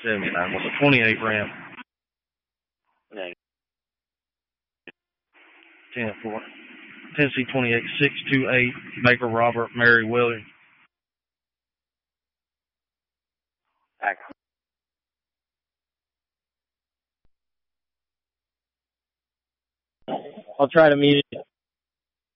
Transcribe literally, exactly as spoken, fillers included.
seventy-nine. What's a twenty-eight Ram? No. ten four. Tennessee twenty-eight, six two eight, Baker Robert, Mary Williams. Accurate. I'll try to meet it.